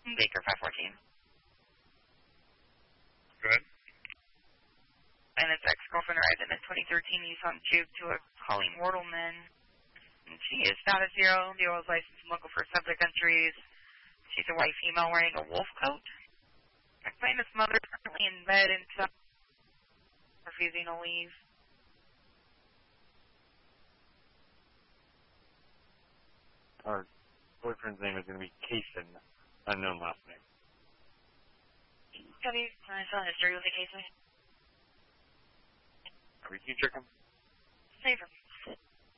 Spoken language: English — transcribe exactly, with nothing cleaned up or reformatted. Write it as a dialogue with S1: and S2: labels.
S1: Baker five fourteen.
S2: Good.
S1: And its ex-girlfriend arrived in a twenty thirteen Nissan Juke to a Colleen Wortleman. And she is status zero. The oil's license and local for subject entries. She's a white female wearing a wolf coat. I claim his mother is currently in bed and some refusing to leave.
S2: Our boyfriend's name is going to be Kaysen, unknown last name.
S1: Have you uh, saw history with the case?
S2: Are we future come?
S1: Safer.